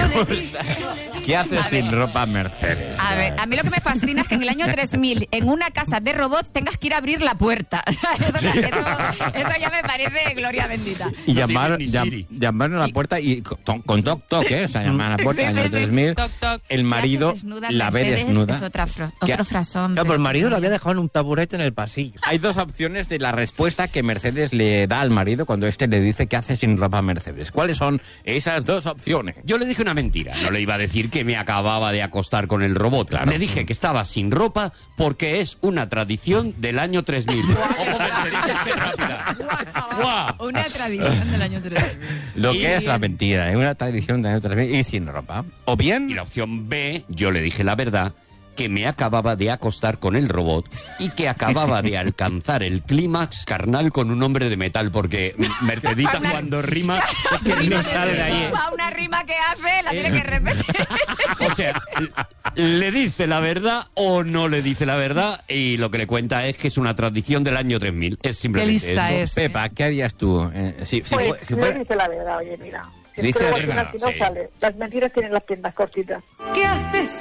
¿Qué haces sin ropa Mercedes? A ver, a mí lo que me fascina es que en el año 3000, en una casa de robots, tengas que ir a abrir la puerta. Eso ya me parece gloria bendita. Y No llamar a la puerta y con toc toc, ¿eh? O sea, llamar a la puerta en el año 3000. Toc, toc. El marido la ve desnuda. Es otro frasón. Claro, pero el marido lo había dejado en un taburete en el pasillo. Hay dos opciones de la respuesta que Mercedes le da al marido cuando éste le dice qué hace sin ropa Mercedes. ¿Cuáles son esas dos opciones? Yo le dije una mentira. No le iba a decir que me acababa de acostar con el robot. Claro. Le dije que estaba sin ropa porque es una tradición del año 3000. Ojo, que rápida. ¡Guau! Una tradición del año 3000. Lo que es la mentira, es una tradición de año 3000 y sin ropa. O bien... Y la opción B, yo le dije la verdad, que me acababa de acostar con el robot y que acababa de alcanzar el clímax carnal con un hombre de metal, porque Mercedita cuando rima es que no sale de ahí. Una rima que hace, la tiene que repetir. O sea, le dice la verdad o no le dice la verdad, y lo que le cuenta es que es una tradición del año 3000. Es simplemente Qué lista eso. es. Pepa, ¿qué harías tú? Si Pues fuera... no dice la verdad, oye, mira. Dice Pero la al final, verdad, si no sí. sale, las mentiras tienen las piernas cortitas. ¿Qué haces